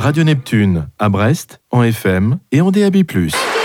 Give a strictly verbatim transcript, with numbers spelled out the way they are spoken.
Radio Neptune, à Brest, en F M et en D A B plus.